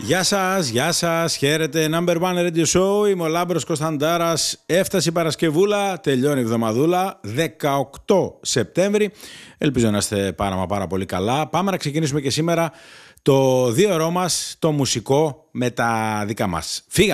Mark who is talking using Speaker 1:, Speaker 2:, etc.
Speaker 1: Γεια σας, χαίρετε, Number One Radio Show, είμαι ο Λάμπρος Κωνσταντάρας, έφτασε η Παρασκευούλα, τελειώνει η εβδομαδούλα, 18 Σεπτέμβρη, ελπίζω να είστε πάρα πολύ καλά. Πάμε να ξεκινήσουμε και σήμερα το 2ωρό μας, το μουσικό με τα δικά μας. Φύγαμε!